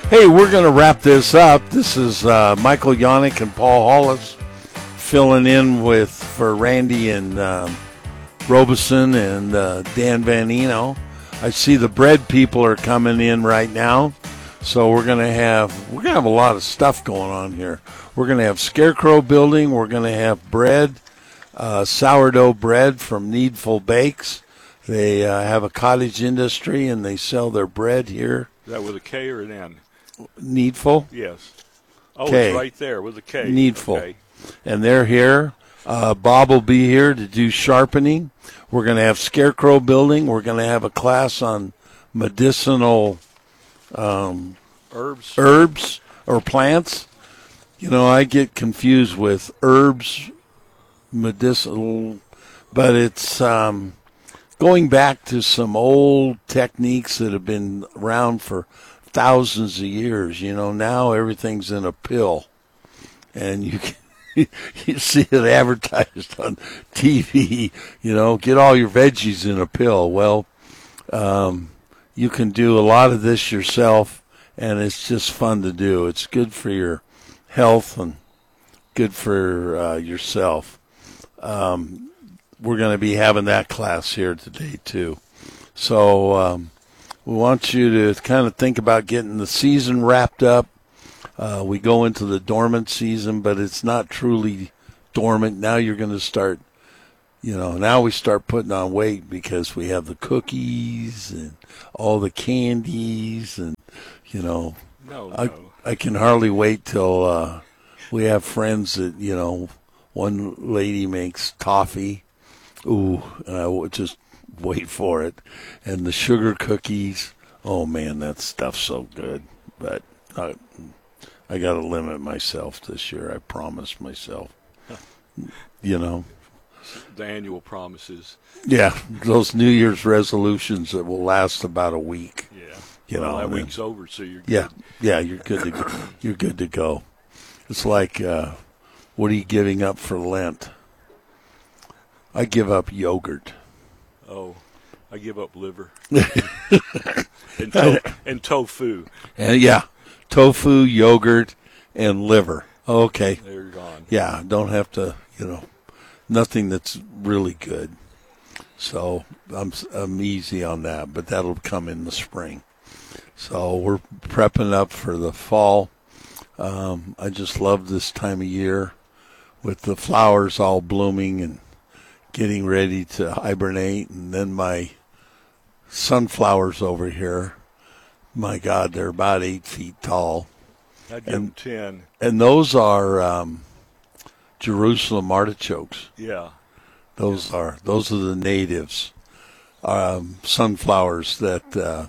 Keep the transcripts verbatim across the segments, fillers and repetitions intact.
Hey, we're going to wrap this up. This is uh, Michael Yannick and Paul Hollis filling in with for Randy and um, Robeson and uh, Dan Van Eno. I see the bread people are coming in right now, so we're going to have we're going to have a lot of stuff going on here. We're going to have scarecrow building. We're going to have bread, uh, sourdough bread from Needful Bakes. They uh, have a cottage industry and they sell their bread here. Is that with a K or an N? Needful. Yes. Oh, K. it's right there with a K. Needful. Okay. And they're here. Uh, Bob will be here to do sharpening. We're going to have scarecrow building. We're going to have a class on medicinal um, herbs, herbs or plants. You know, I get confused with herbs, medicinal, but it's um, going back to some old techniques that have been around for thousands of years. You know, now everything's in a pill, and you can, you see it advertised on T V. You know, get all your veggies in a pill. Well, um, you can do a lot of this yourself, and it's just fun to do. It's good for your health and good for uh, yourself. Um, we're going to be having that class here today too. So. Um, We want you to kind of think about getting the season wrapped up. Uh, we go into the dormant season, but it's not truly dormant. Now you're going to start, you know, now we start putting on weight because we have the cookies and all the candies and, you know, no, I, no. I can hardly wait till uh, we have friends that, you know, one lady makes toffee. Ooh, and I would just wait for it. And the sugar cookies, oh man, that stuff's so good. But I, I got to limit myself this year. I promised myself. You know, the annual promises. Yeah, those New Year's resolutions that will last about a week. Yeah, you well, know, that then, week's over, so you're good. yeah, yeah, you're good to go. You're good to go. It's like, uh, what are you giving up for Lent? I give up yogurt. Oh, I give up liver and, to- and tofu. And yeah, tofu, yogurt, and liver. Okay. They're gone. Yeah, don't have to, you know, nothing that's really good. So I'm I'm easy on that, but that'll come in the spring. So we're prepping up for the fall. Um, I just love this time of year with the flowers all blooming and getting ready to hibernate. And then my sunflowers over here, my God, they're about eight feet tall. I give them ten. And those are um, Jerusalem artichokes. Yeah. Those are those are the natives um, sunflowers that uh,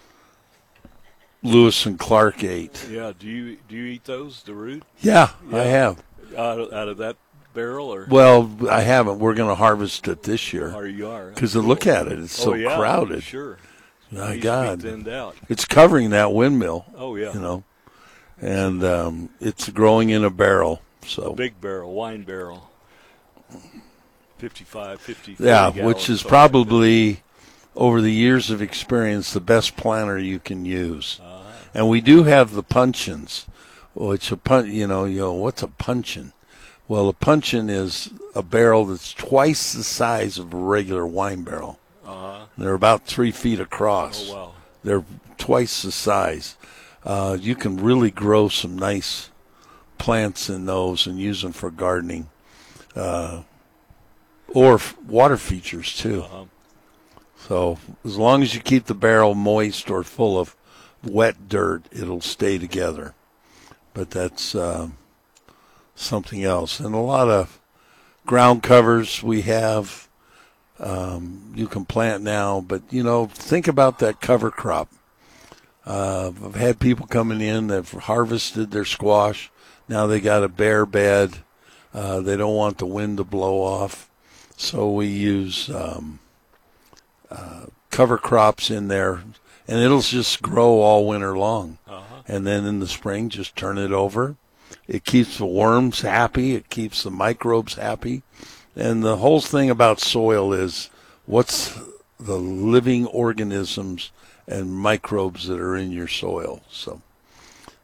Lewis and Clark ate. Yeah. Do you do you eat those? The root? Yeah, Yeah. I have. Out of, out of that barrel, or Well, I haven't. We're going to harvest it this year. or you are? Because look at it, it's so oh, yeah, crowded. Sure. My Needs God, to be thinned out. it's covering that windmill. Oh yeah. You know, and um, it's growing in a barrel. So Big barrel, wine barrel. fifty-five, fifty. yeah, gallons, which is something like probably over the years of experience the best planter you can use. that. Uh, And we do have the puncheons, which a pun. You know, you know what's a puncheon? Well, a puncheon is a barrel that's twice the size of a regular wine barrel. uh, They're about three feet across. oh wow. They're twice the size. Uh, you can really grow some nice plants in those and use them for gardening, uh, or f- water features too. Uh-huh. So as long as you keep the barrel moist or full of wet dirt, it'll stay together. But that's uh, something else. And a lot of ground covers we have. Um, you can plant now, but you know, think about that cover crop. Uh, I've had people coming in that have harvested their squash. Now they got a bare bed. Uh, they don't want the wind to blow off, so we use um, uh, cover crops in there, and it'll just grow all winter long. Uh-huh. And then in the spring, just turn it over. It keeps the worms happy. It keeps the microbes happy. And the whole thing about soil is what's the living organisms and microbes that are in your soil. So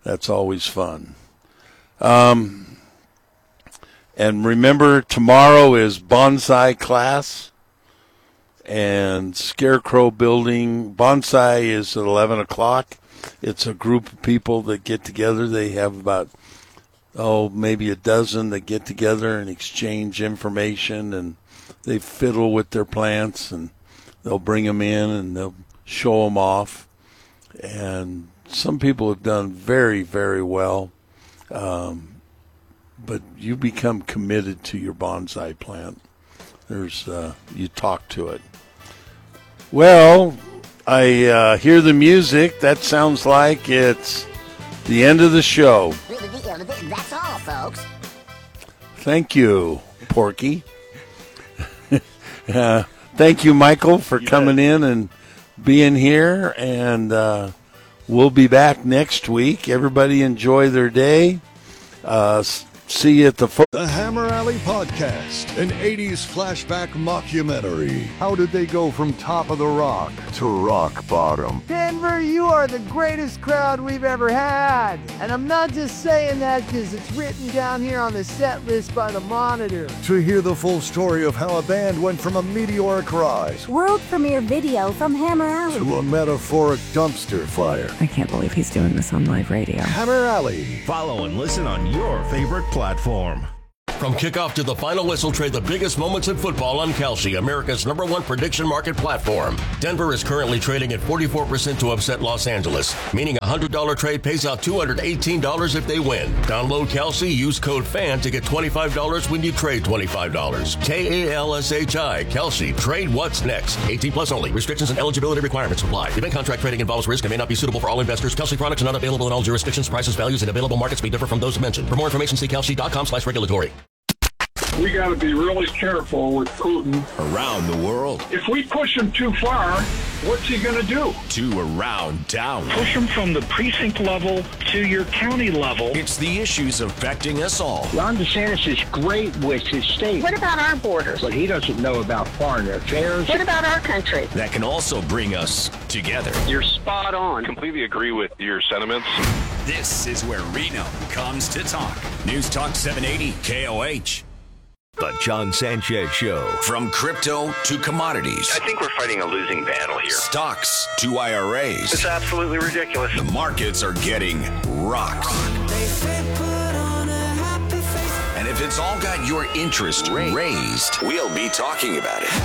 That's always fun. Um, and remember, tomorrow is bonsai class and scarecrow building. Bonsai is at eleven o'clock. It's a group of people that get together. They have about, oh, maybe a dozen that get together and exchange information, and they fiddle with their plants, and they'll bring them in and they'll show them off. And some people have done very, very well. Um, but you become committed to your bonsai plant. There's, uh, you talk to it. Well, I uh, hear the music. That sounds like it's the end of the show. That's all, folks. Thank you, Porky. uh, thank you, Michael, for you coming bet. in and being here. And uh, we'll be back next week. Everybody enjoy their day. Uh, see you at the... Fo- the Hammer Alley Podcast, an eighties flashback mockumentary. How did they go from top of the rock to rock bottom? Denver, you are the greatest crowd we've ever had. And I'm not just saying that because it's written down here on the set list by the Monitor. To hear the full story of how a band went from a meteoric rise, world premiere video from Hammer Alley, to a metaphoric dumpster fire. I can't believe he's doing this on live radio. Hammer Alley. Follow and listen on your favorite platform. From kickoff to the final whistle, trade the biggest moments in football on Kalshi, America's number one prediction market platform. Denver is currently trading at forty-four percent to upset Los Angeles, meaning a one hundred dollars trade pays out two hundred eighteen dollars if they win. Download Kalshi, use code FAN to get twenty-five dollars when you trade twenty-five dollars. K A L S H I, Kalshi. Trade what's next. eighteen plus only. Restrictions and eligibility requirements apply. Event contract trading involves risk and may not be suitable for all investors. Kalshi products are not available in all jurisdictions. Prices, values, and available markets may differ from those mentioned. For more information, see kalshi.com slash regulatory. We got to be really careful with Putin. Around the world. If we push him too far, what's he going to do? To around town. Push him from the precinct level to your county level. It's the issues affecting us all. Ron DeSantis is great with his state. What about our borders? But he doesn't know about foreign affairs. What about our country? That can also bring us together. You're spot on. Completely agree with your sentiments. This is where Reno comes to talk. News Talk seven eighty K O H. The John Sanchez Show. From crypto to commodities. I think we're fighting a losing battle here. Stocks to I R As. It's absolutely ridiculous. The markets are getting rocked. And if it's all got your interest raised, we'll be talking about it.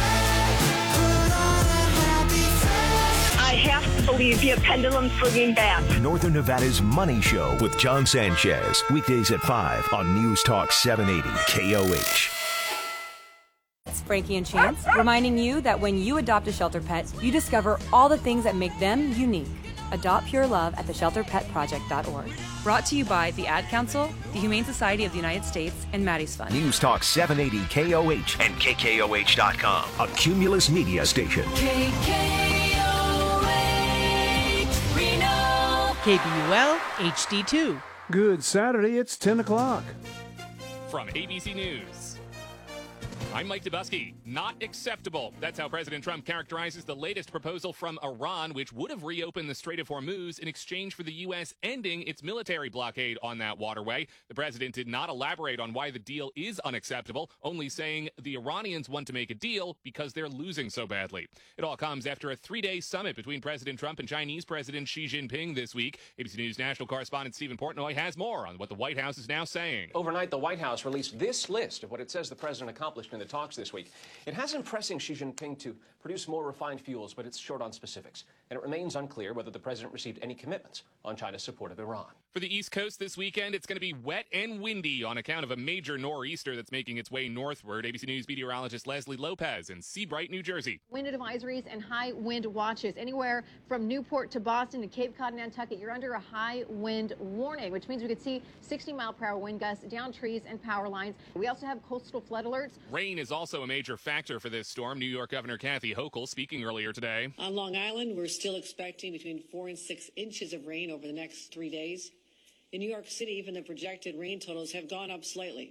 I have to believe you, pendulum swinging back. Northern Nevada's Money Show with John Sanchez. Weekdays at five on News Talk seven eighty K O H. It's Frankie and Chance, reminding you that when you adopt a shelter pet, you discover all the things that make them unique. Adopt pure love at the shelter pet project dot org. Brought to you by the Ad Council, the Humane Society of the United States, and Maddie's Fund. News Talk seven eighty K O H and K K O H dot com. A Cumulus Media station. K K O H Reno. K B U L H D two. Good Saturday, it's ten o'clock. From A B C News, I'm Mike Dubusky. Not acceptable. That's how President Trump characterizes the latest proposal from Iran, which would have reopened the Strait of Hormuz in exchange for the U S ending its military blockade on that waterway. The president did not elaborate on why the deal is unacceptable, only saying the Iranians want to make a deal because they're losing so badly. It all comes after a three-day summit between President Trump and Chinese President Xi Jinping this week. A B C News national correspondent Stephen Portnoy has more on what the White House is now saying. Overnight, the White House released this list of what it says the president accomplished in the talks this week. It has been pressing Xi Jinping to produce more refined fuels, but it's short on specifics. And it remains unclear whether the president received any commitments on China's support of Iran. For the East Coast this weekend, it's going to be wet and windy on account of a major nor'easter that's making its way northward. A B C News meteorologist Leslie Lopez in Seabright, New Jersey. Wind advisories and high wind watches. Anywhere from Newport to Boston to Cape Cod, Nantucket, you're under a high wind warning, which means we could see sixty mile per hour wind gusts down trees and power lines. We also have coastal flood alerts. Rain is also a major factor for this storm. New York Governor Kathy Hochul speaking earlier today. On Long Island, we're still expecting between four and six inches of rain over the next three days. In New York City, even the projected rain totals have gone up slightly.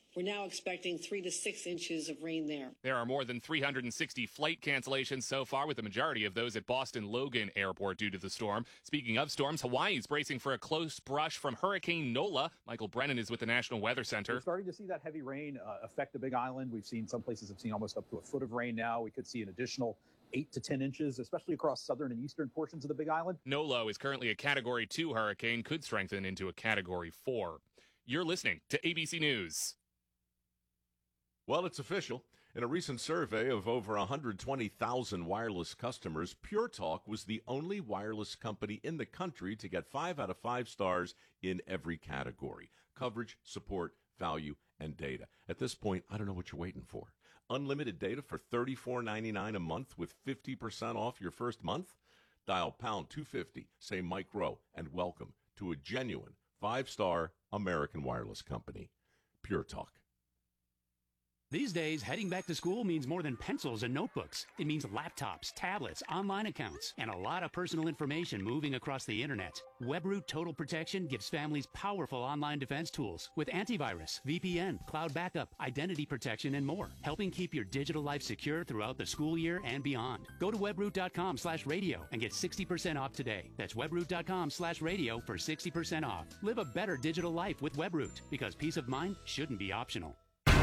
We're now expecting three to six inches of rain there. There are more than three hundred sixty flight cancellations so far, with the majority of those at Boston Logan Airport due to the storm. Speaking of storms, Hawaii is bracing for a close brush from Hurricane Nola. Michael Brennan is with the National Weather Center. We're starting to see that heavy rain uh, affect the Big Island. We've seen some places have seen almost up to a foot of rain now. We could see an additional eight to ten inches, especially across southern and eastern portions of the Big Island. Nola is currently a Category two hurricane, could strengthen into a Category four. You're listening to A B C News. Well, it's official. In a recent survey of over one hundred twenty thousand wireless customers, Pure Talk was the only wireless company in the country to get five out of five stars in every category: coverage, support, value, and data. At this point, I don't know what you're waiting for. Unlimited data for thirty-four ninety-nine a month with fifty percent off your first month? Dial pound two fifty, say Mike Rowe, and welcome to a genuine five-star American wireless company. Pure Talk. These days, heading back to school means more than pencils and notebooks. It means laptops, tablets, online accounts, and a lot of personal information moving across the internet. WebRoot Total Protection gives families powerful online defense tools with antivirus, V P N, cloud backup, identity protection, and more, helping keep your digital life secure throughout the school year and beyond. Go to webroot.com slash radio and get sixty percent off today. That's webroot.com slash radio for sixty percent off. Live a better digital life with WebRoot, because peace of mind shouldn't be optional.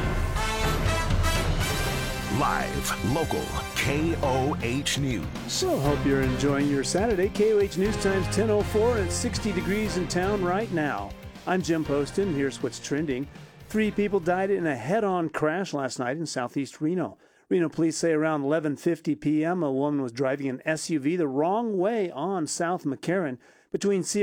Live, local, K O H News. So, hope you're enjoying your Saturday. K O H News Time's ten oh four, and it's sixty degrees in town right now. I'm Jim Poston. Here's what's trending. Three people died in a head-on crash last night in southeast Reno. Reno police say around eleven fifty p.m. a woman was driving an S U V the wrong way on South McCarran between C